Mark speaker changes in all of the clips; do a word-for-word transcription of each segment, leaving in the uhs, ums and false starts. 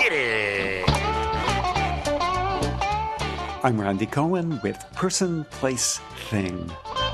Speaker 1: Lady.
Speaker 2: I'm Randy Cohen with Person, Place, Thing.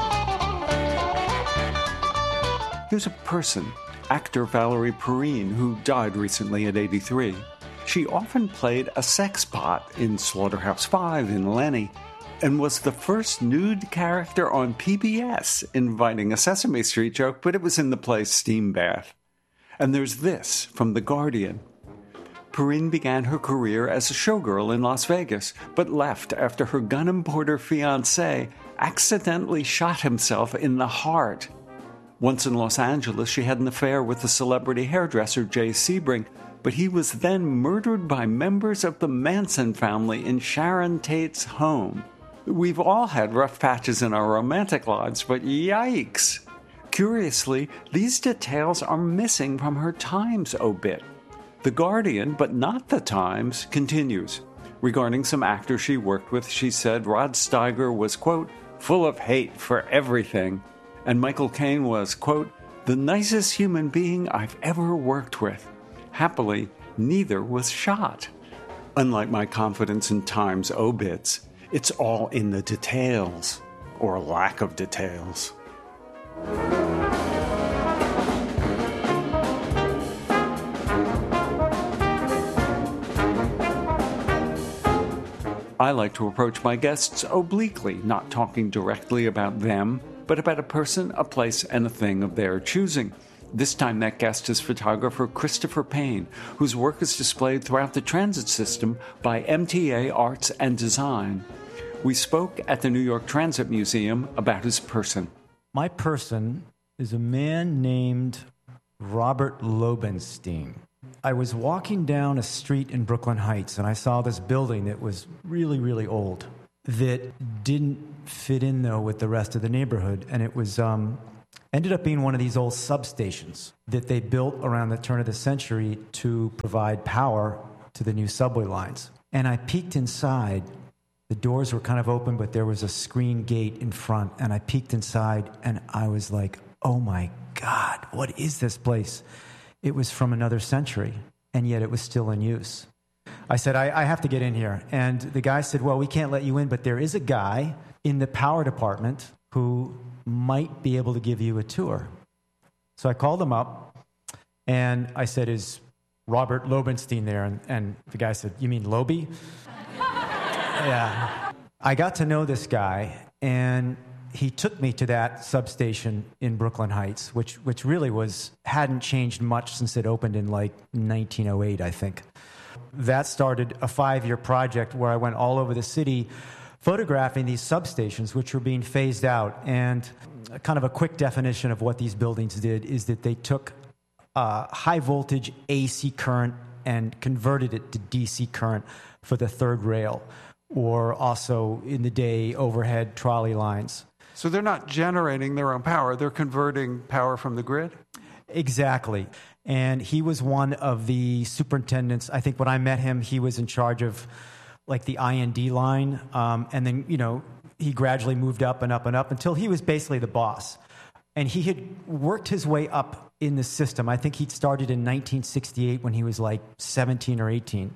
Speaker 2: Here's a person, actor Valerie Perrine, who died recently at eighty-three. She often played a sex bot in Slaughterhouse-Five in Lenny, and was the first nude character on P B S, inviting a Sesame Street joke, but it was in the play Steam Bath. And there's this from The Guardian. Perrine began her career as a showgirl in Las Vegas, but left after her gun importer fiancé accidentally shot himself in the heart. Once in Los Angeles, she had an affair with the celebrity hairdresser Jay Sebring, but he was then murdered by members of the Manson family in Sharon Tate's home. We've all had rough patches in our romantic lives, but yikes! Curiously, these details are missing from her Times obit. The Guardian, but not the Times, continues. Regarding some actors she worked with, she said Rod Steiger was, quote, full of hate for everything, and Michael Caine was, quote, the nicest human being I've ever worked with. Happily, neither was shot. Unlike my confidence in Times obits, it's all in the details, or lack of details. I like to approach my guests obliquely, not talking directly about them, but about a person, a place, and a thing of their choosing. This time that guest is photographer Christopher Payne, whose work is displayed throughout the transit system by M T A Arts and Design. We spoke at the New York Transit Museum about his person.
Speaker 3: My person is a man named Robert Lobenstein. I was walking down a street in Brooklyn Heights, and I saw this building that was really, really old, that didn't fit in, though, with the rest of the neighborhood. And it was um, ended up being one of these old substations that they built around the turn of the century to provide power to the new subway lines. And I peeked inside. The doors were kind of open, but there was a screen gate in front. And I peeked inside, and I was like, oh, my God, what is this place? It was from another century, and yet it was still in use. I said, I, I have to get in here. And the guy said, well, we can't let you in, but there is a guy in the power department who might be able to give you a tour. So I called him up, and I said, is Robert Lobenstein there? And, and the guy said, you mean Loby? Yeah. I got to know this guy, and he took me to that substation in Brooklyn Heights, which which really was hadn't changed much since it opened in like nineteen oh eight, I think. That started a five-year project where I went all over the city photographing these substations, which were being phased out. And kind of a quick definition of what these buildings did is that they took uh, high-voltage A C current and converted it to D C current for the third rail, or also in the day overhead trolley lines.
Speaker 2: So they're not generating their own power, they're converting power from the grid?
Speaker 3: Exactly. And he was one of the superintendents. I think when I met him, he was in charge of like the I N D line. Um, and then, you know, he gradually moved up and up and up until he was basically the boss. And he had worked his way up in the system. I think he'd started in nineteen sixty-eight when he was like seventeen or eighteen.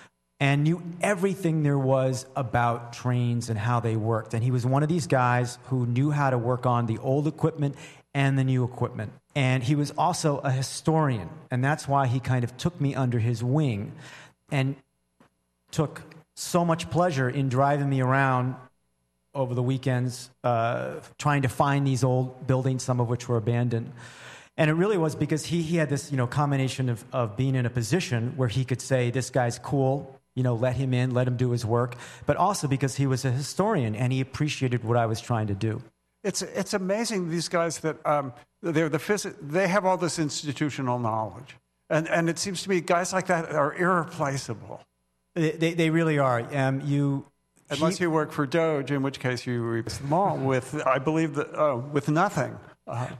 Speaker 3: And knew everything there was about trains and how they worked. And he was one of these guys who knew how to work on the old equipment and the new equipment. And he was also a historian, and that's why he kind of took me under his wing and took so much pleasure in driving me around over the weekends, uh, trying to find these old buildings, some of which were abandoned. And it really was because he, he had this, you know, combination of, of being in a position where he could say, this guy's cool, you know, let him in, let him do his work, but also because he was a historian and he appreciated what I was trying to do.
Speaker 2: It's it's amazing, these guys that um, they're the phys- they have all this institutional knowledge, and and it seems to me guys like that are irreplaceable.
Speaker 3: They they, they really are. Um, you
Speaker 2: unless
Speaker 3: he,
Speaker 2: you work for Doge, in which case you replace them all with I believe that oh, with nothing. Uh-huh.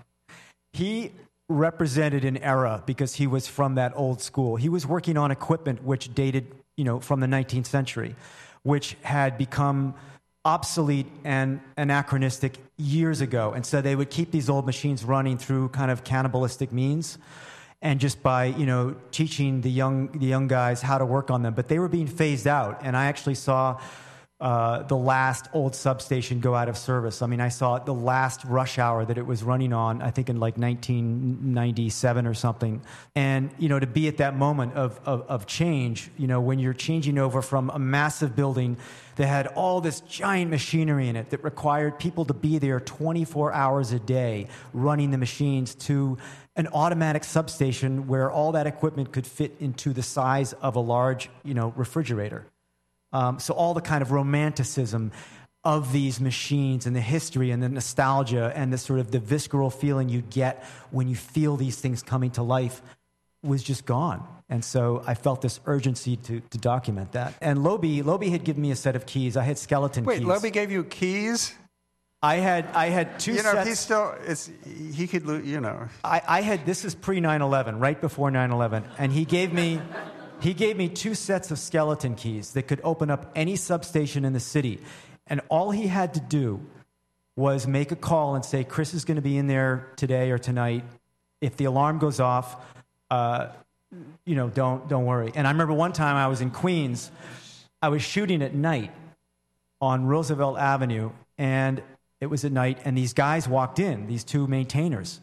Speaker 3: He represented an era because he was from that old school. He was working on equipment which dated, you know, from the nineteenth century, which had become obsolete and anachronistic years ago. And so they would keep these old machines running through kind of cannibalistic means. and just by, you know, teaching the young the young guys how to work on them. But they were being phased out, and I actually saw uh, the last old substation go out of service. I mean, I saw the last rush hour that it was running on, I think in like nineteen ninety-seven or something. And, you know, to be at that moment of, of, of change, you know, when you're changing over from a massive building that had all this giant machinery in it that required people to be there twenty-four hours a day running the machines, to an automatic substation where all that equipment could fit into the size of a large, you know, refrigerator. Um, so all the kind of romanticism of these machines and the history and the nostalgia and the sort of the visceral feeling you get when you feel these things coming to life was just gone. And so I felt this urgency to, to document that. And Lobi, Lobi had given me a set of keys. I had skeleton
Speaker 2: Wait,
Speaker 3: keys.
Speaker 2: Wait, Lobi gave you keys?
Speaker 3: I had I had two
Speaker 2: you know,
Speaker 3: sets.
Speaker 2: He's still, it's, he could, lo- you know.
Speaker 3: I, I had, this is pre nine eleven, right before nine eleven. And he gave me... He gave me two sets of skeleton keys that could open up any substation in the city. And all he had to do was make a call and say, Chris is going to be in there today or tonight. If the alarm goes off, uh, you know, don't don't worry. And I remember one time I was in Queens. I was shooting at night on Roosevelt Avenue, and it was at night, and these guys walked in, these two maintainers.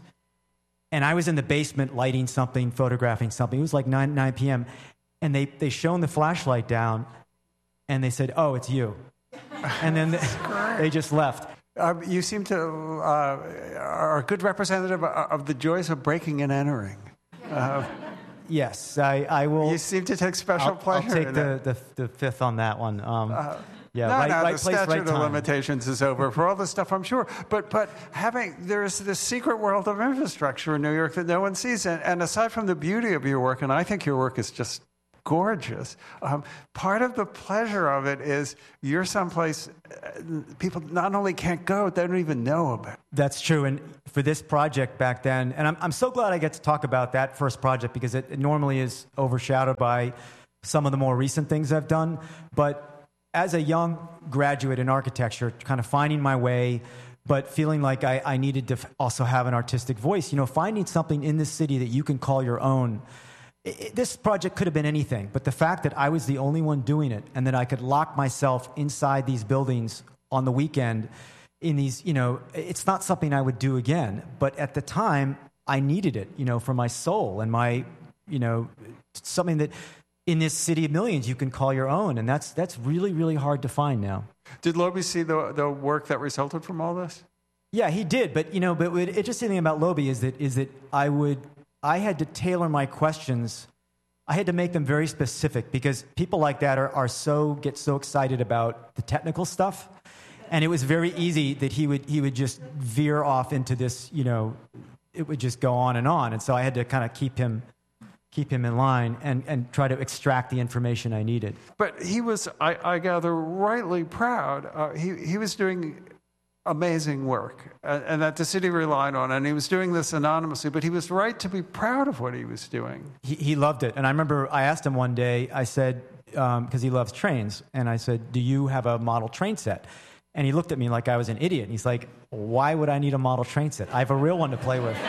Speaker 3: And I was in the basement lighting something, photographing something. It was like nine p.m., and they, they shone the flashlight down, and they said, oh, it's you. And then they, they just left.
Speaker 2: Um, you seem to uh, are a good representative of the joys of breaking and entering. Uh,
Speaker 3: yes, I, I will.
Speaker 2: You seem to take special
Speaker 3: I'll,
Speaker 2: pleasure
Speaker 3: I'll take
Speaker 2: in
Speaker 3: the,
Speaker 2: that.
Speaker 3: the, the fifth on that one. Um, uh, yeah,
Speaker 2: no,
Speaker 3: right,
Speaker 2: no,
Speaker 3: right
Speaker 2: the
Speaker 3: place,
Speaker 2: statute
Speaker 3: right
Speaker 2: of
Speaker 3: time.
Speaker 2: limitations is over for all this stuff, I'm sure. But but having there's this secret world of infrastructure in New York that no one sees. And, and aside from the beauty of your work, and I think your work is just gorgeous. Um, part of the pleasure of it is you're someplace uh, people not only can't go, they don't even know about.
Speaker 3: That's true. And for this project back then, and I'm I'm so glad I get to talk about that first project because it, it normally is overshadowed by some of the more recent things I've done. But as a young graduate in architecture, kind of finding my way, but feeling like I, I needed to also have an artistic voice, you know, finding something in this city that you can call your own. It, this project could have been anything, but the fact that I was the only one doing it and that I could lock myself inside these buildings on the weekend in these, you know, it's not something I would do again. But at the time, I needed it, you know, for my soul and my, you know, something that in this city of millions you can call your own. And that's that's really, really hard to find now.
Speaker 2: Did Lobi see the the work that resulted from all this?
Speaker 3: Yeah, he did. But, you know, but the interesting thing about Lobi is that is that I would... I had to tailor my questions. I had to make them very specific because people like that are, are so get so excited about the technical stuff, and it was very easy that he would he would just veer off into this. You know, it would just go on and on, and so I had to kind of keep him keep him in line and, and try to extract the information I needed.
Speaker 2: But he was, I, I gather, rightly proud. Uh, he he was doing amazing work, and, and that the city relied on, and he was doing this anonymously, but he was right to be proud of what he was doing.
Speaker 3: He, he loved it. And I remember I asked him one day, I said, because um, he loves trains, and I said, do you have a model train set? And he looked at me like I was an idiot. And he's like, why would I need a model train set? I have a real one to play with.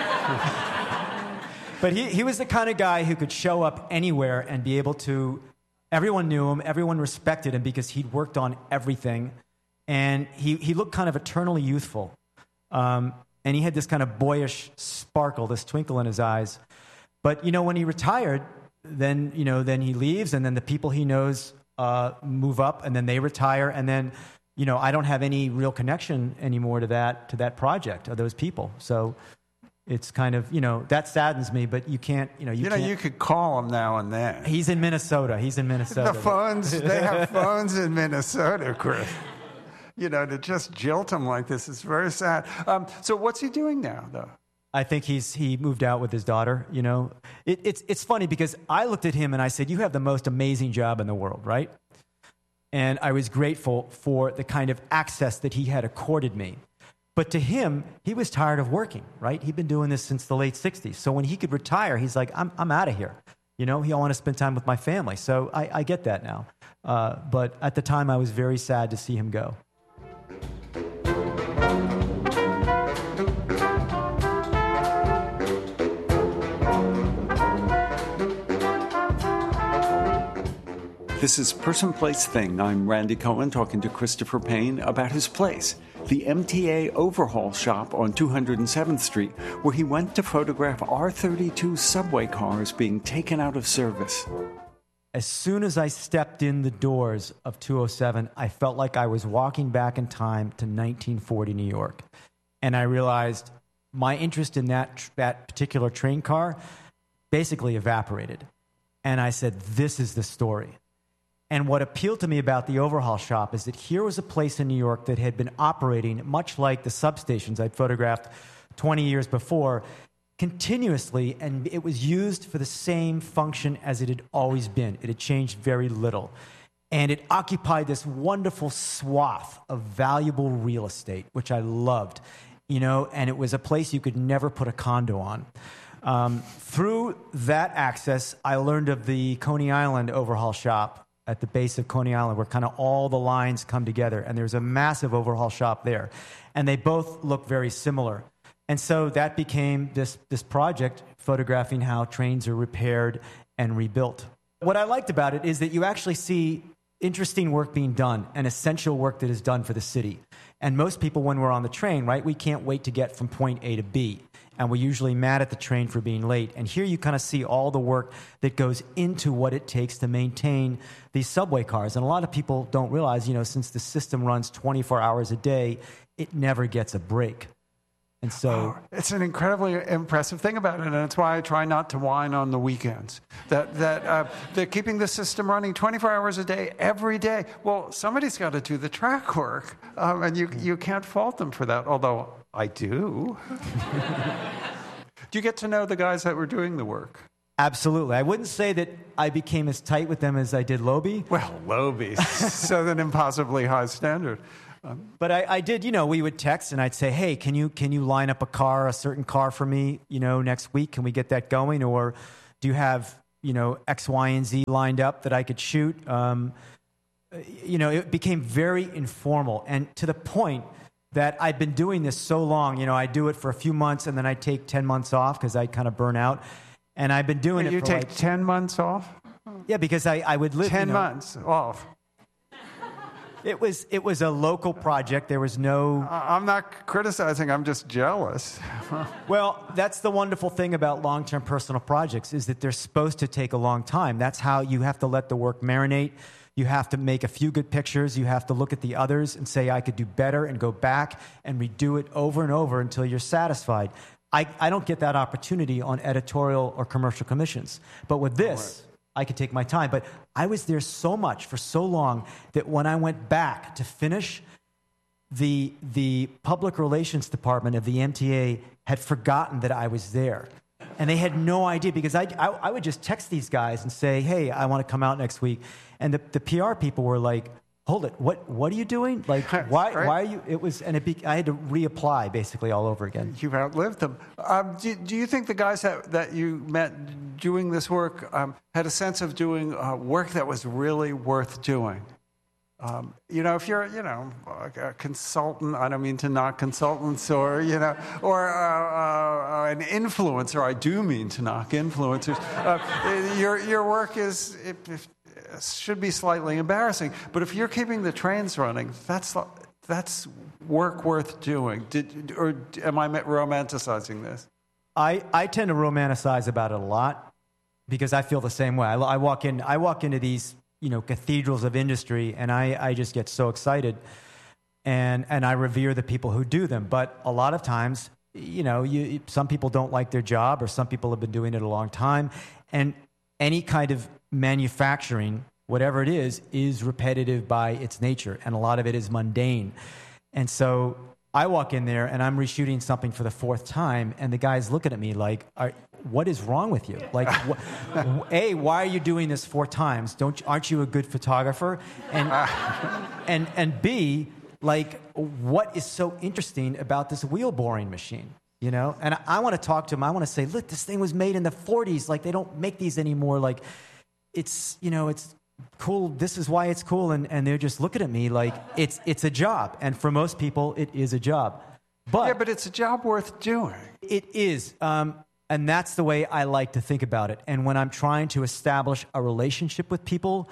Speaker 3: But he, he was the kind of guy who could show up anywhere and be able to, everyone knew him, everyone respected him because he'd worked on everything. And he, he looked kind of eternally youthful. Um, and he had this kind of boyish sparkle, this twinkle in his eyes. But, you know, when he retired, then, you know, then he leaves, and then the people he knows uh, move up, and then they retire. And then, you know, I don't have any real connection anymore to that, to that project, or those people. So it's kind of, you know, that saddens me, but you can't, you know, you,
Speaker 2: you know,
Speaker 3: can't.
Speaker 2: you could call him now and then.
Speaker 3: He's in Minnesota. He's in Minnesota.
Speaker 2: The phones, they have phones in Minnesota, Chris. You know, to just jilt him like this is very sad. Um, so what's he doing now, though?
Speaker 3: I think he's he moved out with his daughter, you know. It, it's it's funny because I looked at him and I said, you have the most amazing job in the world, right? And I was grateful for the kind of access that he had accorded me. But to him, he was tired of working, right? He'd been doing this since the late sixties. So when he could retire, he's like, I'm I'm out of here. You know, he I want to spend time with my family. So I, I get that now. Uh, but at the time, I was very sad to see him go.
Speaker 2: This is Person, Place, Thing. I'm Randy Cohen talking to Christopher Payne about his place, the M T A Overhaul Shop on two hundred seventh Street, where he went to photograph R thirty-two subway cars being taken out of service.
Speaker 3: As soon as I stepped in the doors of two oh seven, I felt like I was walking back in time to nineteen forty New York. And I realized my interest in that, that particular train car basically evaporated. And I said, this is the story. And what appealed to me about the Overhaul Shop is that here was a place in New York that had been operating much like the substations I'd photographed twenty years before, continuously, and it was used for the same function as it had always been. It had changed very little. And it occupied this wonderful swath of valuable real estate, which I loved, you know, and it was a place you could never put a condo on. Um, through that access, I learned of the Coney Island Overhaul Shop at the base of Coney Island, where kind of all the lines come together, and there's a massive overhaul shop there. And they both look very similar. And so that became this, this project, photographing how trains are repaired and rebuilt. What I liked about it is that you actually see interesting work being done, and essential work that is done for the city. And most people, when we're on the train, right, we can't wait to get from point A to B. And we're usually mad at the train for being late. And here you kind of see all the work that goes into what it takes to maintain these subway cars. And a lot of people don't realize, you know, since the system runs twenty-four hours a day, it never gets a break. And so
Speaker 2: oh, it's an incredibly impressive thing about it, and it's why I try not to whine on the weekends. That that uh, they're keeping the system running twenty-four hours a day, every day. Well, somebody's got to do the track work, um, and you you can't fault them for that. Although I do. Do you get to know the guys that were doing the work?
Speaker 3: Absolutely. I wouldn't say that I became as tight with them as I did Loewe.
Speaker 2: Well, Loewe, so an impossibly high standard.
Speaker 3: Um, but I, I did, you know, we would text and I'd say, hey, can you can you line up a car, a certain car for me, you know, next week? Can we get that going? Or do you have, you know, X, Y, and Z lined up that I could shoot? Um, you know, it became very informal, and to the point that I'd been doing this so long. You know, I do it for a few months and then I take ten months off because I kind of burn out. And I've been doing
Speaker 2: you
Speaker 3: it for
Speaker 2: take
Speaker 3: like,
Speaker 2: ten months off?
Speaker 3: Yeah, because I, I would live
Speaker 2: ten
Speaker 3: you know,
Speaker 2: months off.
Speaker 3: It was it was a local project. There was no...
Speaker 2: I'm not criticizing. I'm just jealous.
Speaker 3: Well, that's the wonderful thing about long-term personal projects is that they're supposed to take a long time. That's how you have to let the work marinate. You have to make a few good pictures. You have to look at the others and say, I could do better, and go back and redo it over and over until you're satisfied. I, I don't get that opportunity on editorial or commercial commissions. But with this... I could take my time, but I was there so much for so long that when I went back to finish, the the public relations department of the M T A had forgotten that I was there, and they had no idea because I I, I would just text these guys and say, hey, I want to come out next week, and the the P R people were like, hold it, what what are you doing? Like, why
Speaker 2: right.
Speaker 3: why are you? It was, and it be, I had to reapply basically all over again.
Speaker 2: You've outlived them. Um, do, do you think the guys that, that you met doing this work um, had a sense of doing uh, work that was really worth doing? Um, you know, if you're, you know, a consultant, I don't mean to knock consultants, or, you know, or uh, uh, an influencer, I do mean to knock influencers. Uh, your your work is... It, if, should be slightly embarrassing, but if you're keeping the trains running, that's that's work worth doing. Did, or am I romanticizing this?
Speaker 3: I, I tend to romanticize about it a lot because I feel the same way. I, I walk in I walk into these you know cathedrals of industry, and I, I just get so excited, and and I revere the people who do them. But a lot of times, you know, you, some people don't like their job, or some people have been doing it a long time, and any kind of manufacturing, whatever it is, is repetitive by its nature, and a lot of it is mundane. And so I walk in there, and I'm reshooting something for the fourth time, and the guy's looking at me like, Are, what is wrong with you? Like, wh- A, why are you doing this four times? Don't aren't you a good photographer? And and and B, like, what is so interesting about this wheel boring machine? You know, and I, I want to talk to him. I want to say, look, this thing was made in the forties. Like, they don't make these anymore. Like, it's, you know, it's cool. This is why it's cool. And, and they're just looking at me like it's it's a job. And for most people, it is a job. But
Speaker 2: yeah, but it's a job worth doing.
Speaker 3: It is. Um, and that's the way I like to think about it. And when I'm trying to establish a relationship with people,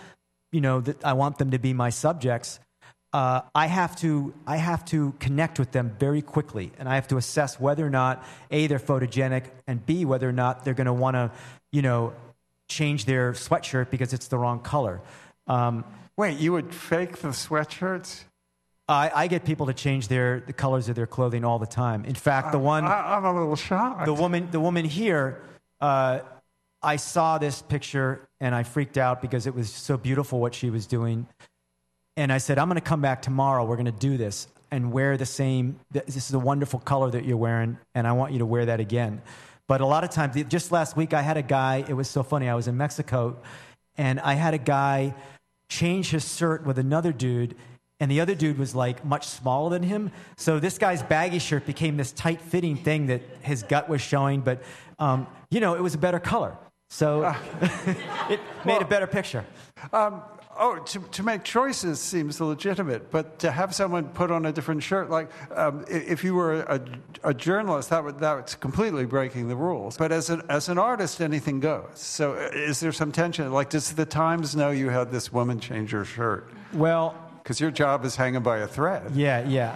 Speaker 3: you know, that I want them to be my subjects, uh, I have to I have to connect with them very quickly, and I have to assess whether or not A, they're photogenic, and B, whether or not they're going to want to, you know, change their sweatshirt because it's the wrong color. Um,
Speaker 2: Wait, you would fake the sweatshirts?
Speaker 3: I, I get people to change their the colors of their clothing all the time. In fact, the one
Speaker 2: I, I'm a little shocked.
Speaker 3: the woman the woman here, uh, I saw this picture and I freaked out because it was so beautiful what she was doing. And I said, I'm going to come back tomorrow. We're going to do this and wear the same. This is a wonderful color that you're wearing, and I want you to wear that again. But a lot of times, just last week, I had a guy. It was so funny. I was in Mexico, and I had a guy change his shirt with another dude, and the other dude was like much smaller than him. So this guy's baggy shirt became this tight-fitting thing that his gut was showing. But um, you know, it was a better color, so uh, it made well, a better picture.
Speaker 2: Um, Oh, to, to make choices seems legitimate, but to have someone put on a different shirt, like um, if you were a, a journalist, that would that's completely breaking the rules. But as an as an artist, anything goes. So, is there some tension? Like, does the Times know you had this woman change her shirt?
Speaker 3: Well,
Speaker 2: because your job is hanging by a thread.
Speaker 3: Yeah, yeah.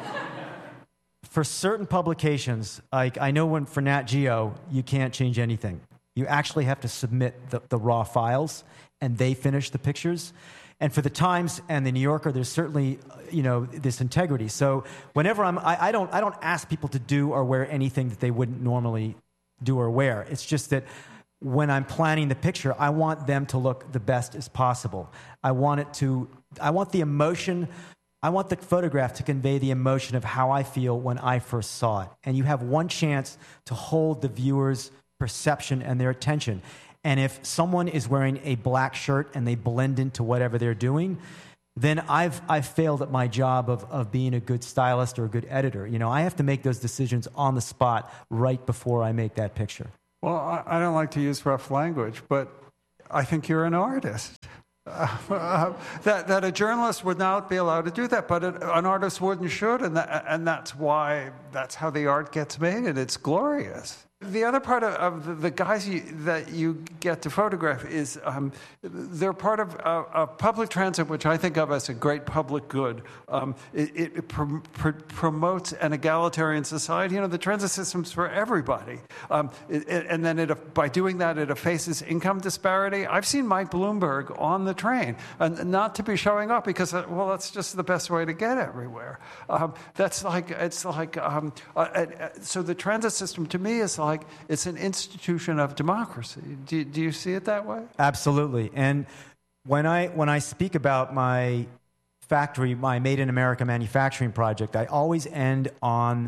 Speaker 3: For certain publications, like I know when for Nat Geo, you can't change anything. You actually have to submit the, the raw files, and they finish the pictures. And for the Times and the New Yorker, there's certainly, you know, this integrity. So whenever I'm, I, I don't, I don't ask people to do or wear anything that they wouldn't normally do or wear. It's just that when I'm planning the picture, I want them to look the best as possible. I want it to, I want the emotion, I want the photograph to convey the emotion of how I feel when I first saw it. And you have one chance to hold the viewer's perception and their attention. And if someone is wearing a black shirt and they blend into whatever they're doing, then I've I've failed at my job of, of being a good stylist or a good editor. You know, I have to make those decisions on the spot right before I make that picture.
Speaker 2: Well, I, I don't like to use rough language, but I think you're an artist. Uh, uh, that that a journalist would not be allowed to do that, but a, an artist would and should, and that, and that's why that's how the art gets made, and it's glorious. The other part of, of the, the guys you, that you get to photograph is um, they're part of uh, a public transit, which I think of as a great public good. Um, it it pr- pr- promotes an egalitarian society. You know, the transit system's for everybody. Um, it, it, and then it, by doing that, it effaces income disparity. I've seen Mike Bloomberg on the train, and not to be showing up because, uh, well, that's just the best way to get everywhere. Um, that's like, it's like, um, uh, uh, so the transit system to me is like, Like it's an institution of democracy. Do, do you see it that way?
Speaker 3: Absolutely. And when I when I speak about my factory, my Made in America manufacturing project, I always end on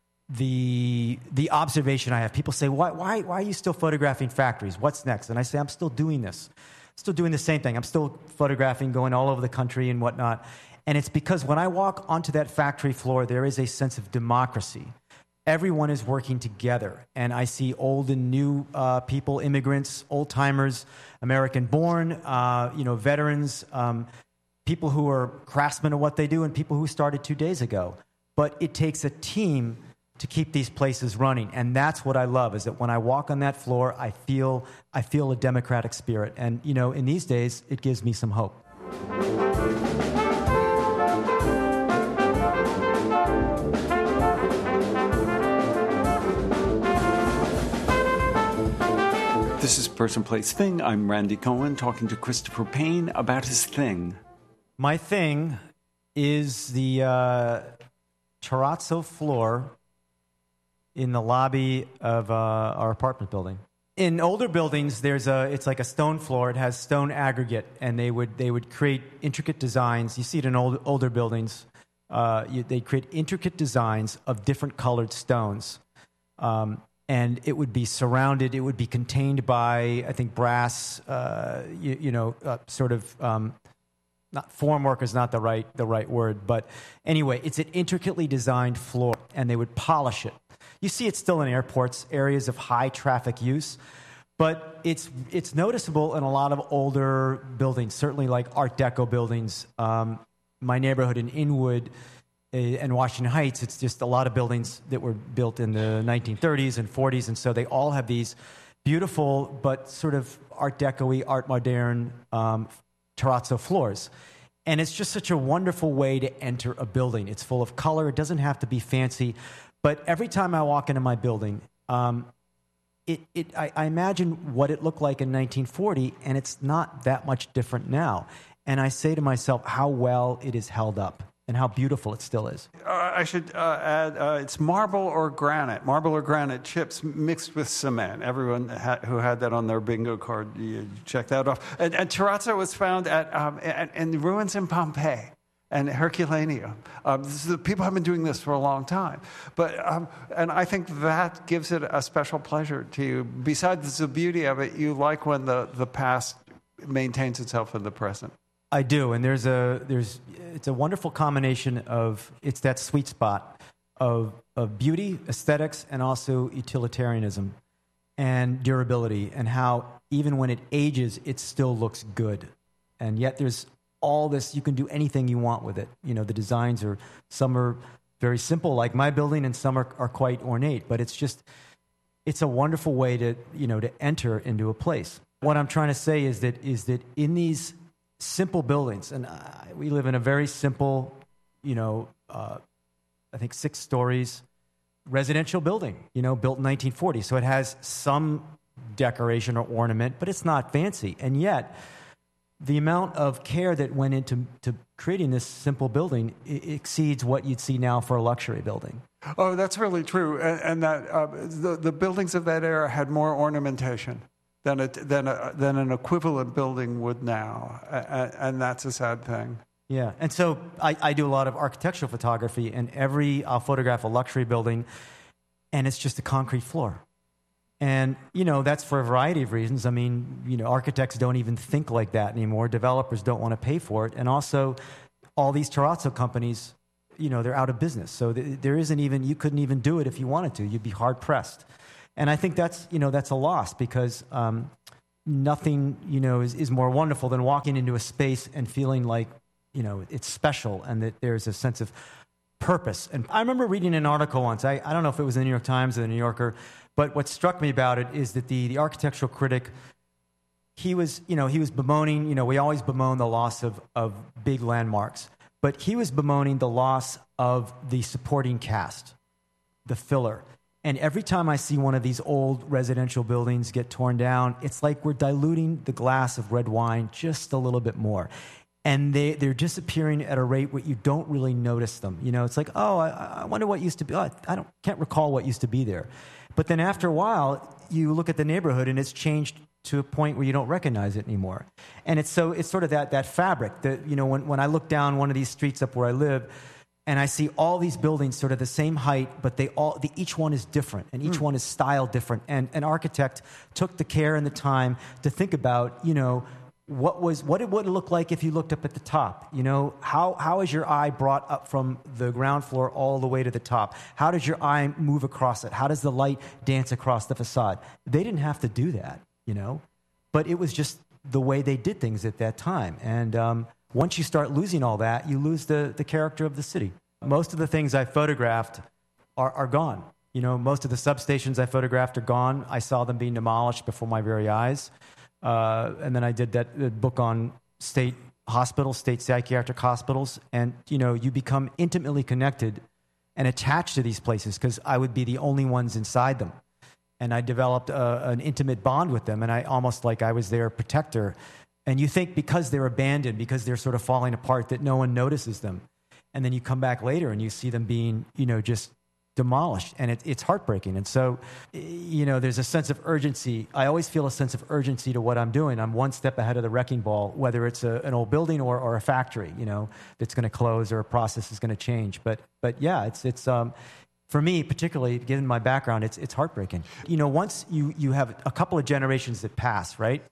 Speaker 3: the the observation I have. People say, why why why are you still photographing factories? What's next? And I say, I'm still doing this. Still doing the same thing. I'm still photographing, going all over the country and whatnot. And it's because when I walk onto that factory floor, there is a sense of democracy. Everyone is working together, and I see old and new uh, people, immigrants, old-timers, American-born, uh, you know, veterans, um, people who are craftsmen of what they do, and people who started two days ago. But it takes a team to keep these places running, and that's what I love, is that when I walk on that floor, I feel I feel a democratic spirit. And, you know, in these days, it gives me some hope.
Speaker 2: This is Person, Place, Thing. I'm Randy Cohen talking to Christopher Payne about his thing.
Speaker 3: My thing is the uh, terrazzo floor in the lobby of uh, our apartment building. In older buildings, there's a it's like a stone floor. It has stone aggregate, and they would they would create intricate designs. You see it in old, older buildings. Uh, you, they create intricate designs of different colored stones. Um, And it would be surrounded, it would be contained by, I think, brass, uh, you, you know, uh, sort of, um, not formwork is not the right the right word, but anyway, it's an intricately designed floor, and they would polish it. You see it still in airports, areas of high traffic use, but it's it's noticeable in a lot of older buildings, certainly like Art Deco buildings. Um, my neighborhood in Inwood and Washington Heights, it's just a lot of buildings that were built in the nineteen thirties and forties, and so they all have these beautiful but sort of Art Deco-y, Art Moderne um, terrazzo floors. And it's just such a wonderful way to enter a building. It's full of color. It doesn't have to be fancy. But every time I walk into my building, um, it, it, I, I imagine what it looked like in nineteen forty, and it's not that much different now. And I say to myself how well it is held up and how beautiful it still is.
Speaker 2: Uh, I should uh, add, uh, it's marble or granite, marble or granite chips mixed with cement. Everyone ha- who had that on their bingo card, you check that off. And, and terrazzo was found at, um, at in the ruins in Pompeii and Herculaneum. Um, this is, the people have been doing this for a long time. But um, and I think that gives it a special pleasure to you. Besides the beauty of it, you like when the, the past maintains itself in the present.
Speaker 3: I do, and there's a there's it's a wonderful combination of it's that sweet spot of of beauty, aesthetics, and also utilitarianism and durability, and how even when it ages, it still looks good, and yet there's all this. You can do anything you want with it. You know, the designs are some are very simple, like my building, and some are, are quite ornate. But it's just it's a wonderful way to you know to enter into a place. What I'm trying to say is that is that in these simple buildings, and uh, we live in a very simple, you know, uh, I think six stories residential building, you know, built in nineteen forty. So it has some decoration or ornament, but it's not fancy. And yet, the amount of care that went into to creating this simple building exceeds what you'd see now for a luxury building.
Speaker 2: Oh, that's really true. And, and that uh, the, the buildings of that era had more ornamentation than a, than a, than an equivalent building would now, and, and that's a sad thing.
Speaker 3: Yeah, and so I, I do a lot of architectural photography, and every I'll photograph a luxury building, and it's just a concrete floor, and you know that's for a variety of reasons. I mean, you know, architects don't even think like that anymore. Developers don't want to pay for it, and also all these terrazzo companies, you know, they're out of business. So th- there isn't even you couldn't even do it if you wanted to. You'd be hard pressed. And I think that's, you know, that's a loss because um, nothing, you know, is, is more wonderful than walking into a space and feeling like, you know, it's special and that there's a sense of purpose. And I remember reading an article once, I, I don't know if it was in the New York Times or the New Yorker, but what struck me about it is that the, the architectural critic, he was, you know, he was bemoaning, you know, we always bemoan the loss of, of big landmarks, but he was bemoaning the loss of the supporting cast, the filler. And every time I see one of these old residential buildings get torn down, it's like we're diluting the glass of red wine just a little bit more. And they, they're disappearing at a rate where you don't really notice them. You know, it's like, oh, I, I wonder what used to be. Oh, I don't, can't recall what used to be there. But then after a while, you look at the neighborhood and it's changed to a point where you don't recognize it anymore. And it's so it's sort of that that fabric that, you know, when, when I look down one of these streets up where I live, and I see all these buildings sort of the same height, but they all the, each one is different, and each mm. one is styled different. And an architect took the care and the time to think about, you know, what was what it would look like if you looked up at the top. You know, how how is your eye brought up from the ground floor all the way to the top? How does your eye move across it? How does the light dance across the facade? They didn't have to do that, you know, but it was just the way they did things at that time. And um, once you start losing all that, you lose the, the character of the city. Most of the things I photographed are, are gone. You know, most of the substations I photographed are gone. I saw them being demolished before my very eyes. Uh, and then I did that uh, book on state hospitals, state psychiatric hospitals. And, you know, you become intimately connected and attached to these places because I would be the only ones inside them. And I developed a, an intimate bond with them. And I almost like I was their protector. And you think because they're abandoned, because they're sort of falling apart, that no one notices them. And then you come back later and you see them being, you know, just demolished. And it, it's heartbreaking. And so, you know, there's a sense of urgency. I always feel a sense of urgency to what I'm doing. I'm one step ahead of the wrecking ball, whether it's a, an old building or, or a factory, you know, that's going to close or a process is going to change. But, but yeah, it's, it's, um, for me, particularly, given my background, it's, it's heartbreaking. You know, once you, you have a couple of generations that pass, right?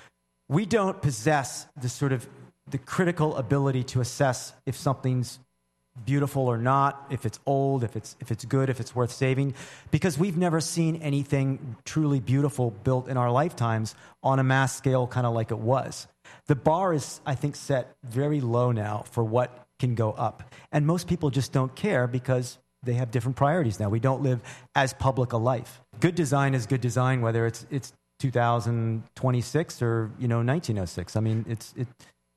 Speaker 3: We don't possess the sort of the critical ability to assess if something's beautiful or not, if it's old, if it's if it's good, if it's worth saving, because we've never seen anything truly beautiful built in our lifetimes on a mass scale, kind of like it was. The bar is, I think, set very low now for what can go up, and most people just don't care because they have different priorities now. We don't live as public a life. Good design is good design, whether it's it's two thousand twenty-six or, you know, nineteen oh six. I mean, it's it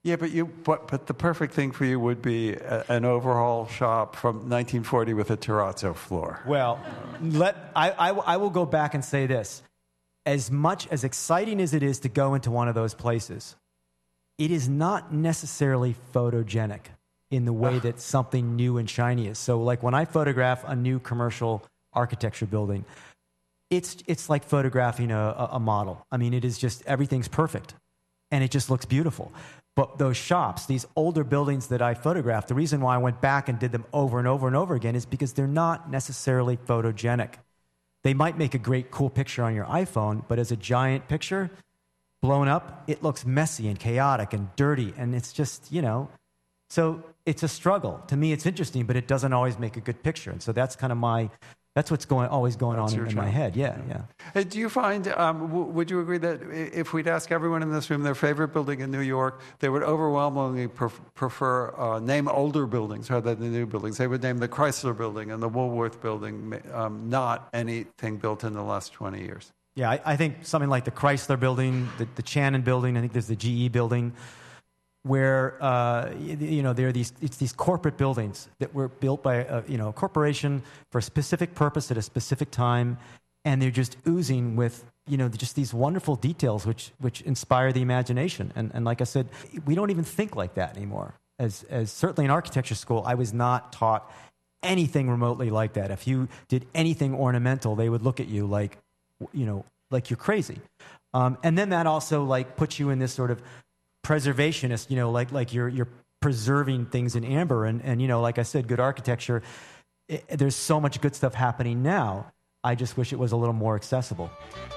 Speaker 2: Yeah, but you but, but the perfect thing for you would be a, an overhaul shop from nineteen forty with a terrazzo floor.
Speaker 3: Well, let I, I I will go back and say this: as much as exciting as it is to go into one of those places, it is not necessarily photogenic in the way that something new and shiny is. So, like when I photograph a new commercial architecture building, it's it's like photographing a, a model. I mean, it is just everything's perfect, and it just looks beautiful. But those shops, these older buildings that I photographed, the reason why I went back and did them over and over and over again is because they're not necessarily photogenic. They might make a great, cool picture on your iPhone, but as a giant picture, blown up, it looks messy and chaotic and dirty, and it's just, you know, so it's a struggle. To me, it's interesting, but it doesn't always make a good picture. And so that's kind of my... That's what's going always going that's on in, in my head. Yeah, yeah.
Speaker 2: Hey, do you find, um, w- would you agree that if we'd ask everyone in this room their favorite building in New York, they would overwhelmingly pref- prefer uh, name older buildings rather than new buildings? They would name the Chrysler Building and the Woolworth Building, um, not anything built in the last twenty years.
Speaker 3: Yeah, I, I think something like the Chrysler Building, the, the Channon Building, I think there's the G E Building, where uh, you know there are these it's these corporate buildings that were built by a you know a corporation for a specific purpose at a specific time, and they're just oozing with you know just these wonderful details which which inspire the imagination. And and like I said, we don't even think like that anymore. As as certainly in architecture school, I was not taught anything remotely like that. If you did anything ornamental, they would look at you like you know like you're crazy. Um, and then that also like puts you in this sort of preservationist, you know, like like you're you're preserving things in amber, and and you know, like I said, good architecture. It, there's so much good stuff happening now. I just wish it was a little more accessible.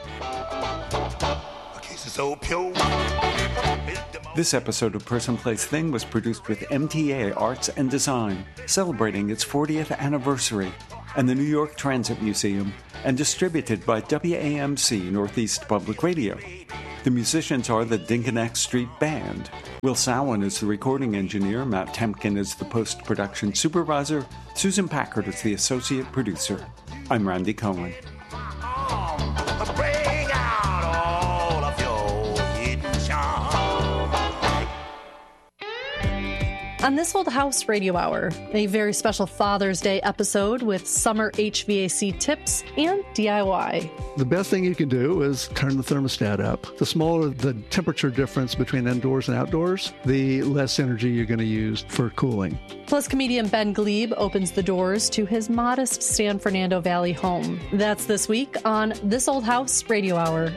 Speaker 2: This episode of Person, Place, Thing was produced with M T A Arts and Design, celebrating its fortieth anniversary, and the New York Transit Museum, and distributed by W A M C Northeast Public Radio. The musicians are the Dinkeneck Street Band. Will Sowen is the recording engineer, Matt Temkin is the post-production supervisor, Susan Packard is the associate producer. I'm Randy Cohen.
Speaker 1: Bring out all of your hidden charm.
Speaker 4: On This Old House Radio Hour, a very special Father's Day episode with summer H V A C tips and D I Y.
Speaker 5: The best thing you can do is turn the thermostat up. The smaller the temperature difference between indoors and outdoors, the less energy you're going to use for cooling.
Speaker 4: Plus, comedian Ben Glebe opens the doors to his modest San Fernando Valley home. That's this week on This Old House Radio Hour.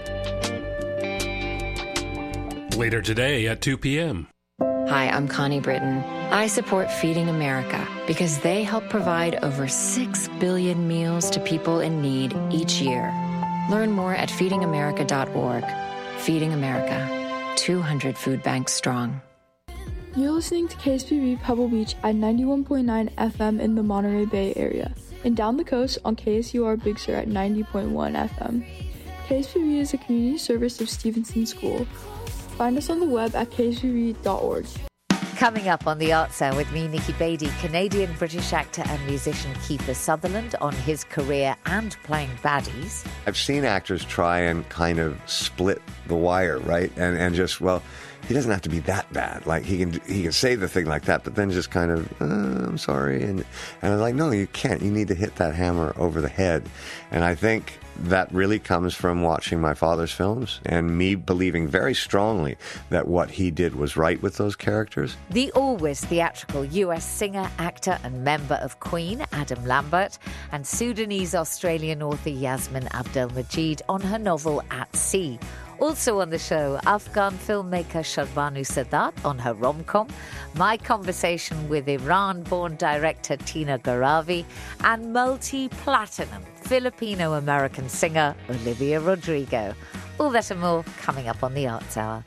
Speaker 6: Later today at two p.m.
Speaker 7: Hi, I'm Connie Britton. I support Feeding America because they help provide over six billion meals to people in need each year. Learn more at feeding america dot org. Feeding America, two hundred food banks strong.
Speaker 8: You're listening to K S P B Pebble Beach at ninety-one point nine F M in the Monterey Bay area, and down the coast on K S U R Big Sur at ninety point one F M. K S P B is a community service of Stevenson School. Find us on the web at k s p b dot org.
Speaker 9: Coming up on the Arts Hour with me, Nikki Beattie, Canadian-British actor and musician Kiefer Sutherland on his career and playing baddies.
Speaker 10: I've seen actors try and kind of split the wire, right? And and just, well, he doesn't have to be that bad. Like, he can he can say the thing like that, but then just kind of, uh, I'm sorry. And, and I'm like, no, you can't. You need to hit that hammer over the head. And I think that really comes from watching my father's films and me believing very strongly that what he did was right with those characters.
Speaker 9: The always theatrical U S singer, actor and member of Queen, Adam Lambert, and Sudanese-Australian author Yasmin Abdel-Majid on her novel At Sea. Also on the show, Afghan filmmaker Sharbanu Sadat on her rom-com, my conversation with Iran-born director Tina Garavi, and multi-platinum Filipino-American singer Olivia Rodrigo. All that and more coming up on the Arts Hour.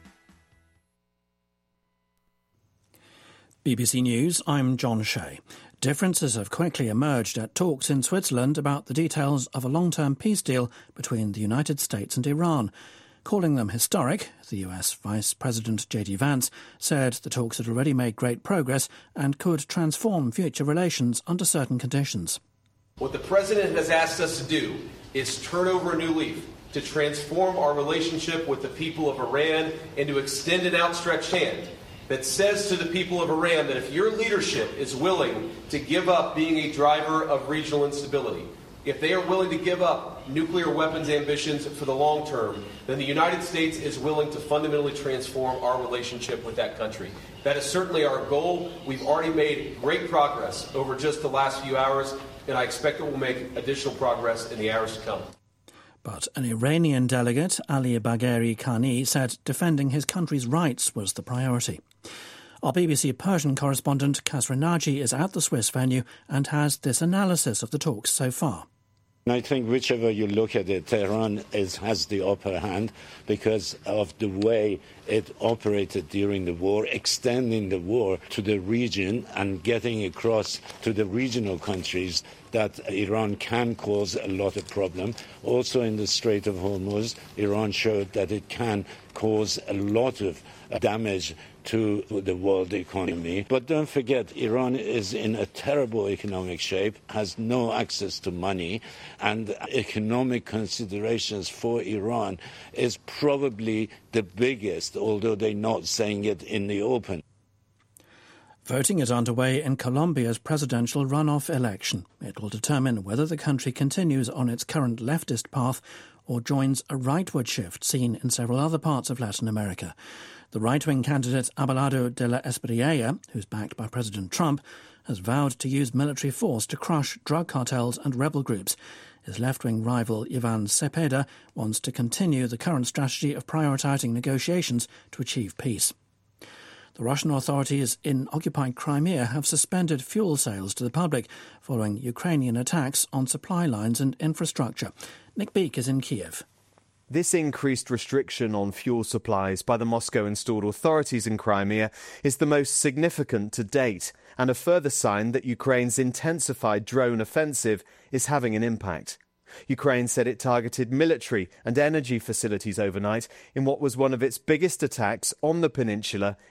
Speaker 11: B B C News, I'm John Shea. Differences have quickly emerged at talks in Switzerland about the details of a long-term peace deal between the United States and Iran. Calling them historic, the U S Vice President J D Vance said the talks had already made great progress and could transform future relations under certain conditions.
Speaker 12: What the President has asked us to do is turn over a new leaf, to transform our relationship with the people of Iran and to extend an outstretched hand that says to the people of Iran that if your leadership is willing to give up being a driver of regional instability, if they are willing to give up nuclear weapons ambitions for the long term, then the United States is willing to fundamentally transform our relationship with that country. That is certainly our goal. We've already made great progress over just the last few hours, and I expect that we'll make additional progress in the hours to come.
Speaker 11: But an Iranian delegate, Ali Bagheri Khani, said defending his country's rights was the priority. Our B B C Persian correspondent Kasra Naji is at the Swiss venue and has this analysis of the talks so far.
Speaker 13: I think whichever you look at it, Tehran is, has the upper hand because of the way it operated during the war, extending the war to the region and getting across to the regional countries that Iran can cause a lot of problem. Also in the Strait of Hormuz, Iran showed that it can cause a lot of damage to the world economy. But don't forget, Iran is in a terrible economic shape, has no access to money, and economic considerations for Iran is probably the biggest, although they're not saying it in the open.
Speaker 11: Voting is underway in Colombia's presidential runoff election. It will determine whether the country continues on its current leftist path or joins a rightward shift seen in several other parts of Latin America. The right-wing candidate Abelardo de la Espriella, who's backed by President Trump, has vowed to use military force to crush drug cartels and rebel groups. His left-wing rival Ivan Cepeda wants to continue the current strategy of prioritising negotiations to achieve peace. The Russian authorities in occupied Crimea have suspended fuel sales to the public following Ukrainian attacks on supply lines and infrastructure. Nick Beak is in Kiev.
Speaker 14: This increased restriction on fuel supplies by the Moscow-installed authorities in Crimea is the most significant to date, and a further sign that Ukraine's intensified drone offensive is having an impact. Ukraine said it targeted military and energy facilities overnight in what was one of its biggest attacks on the peninsula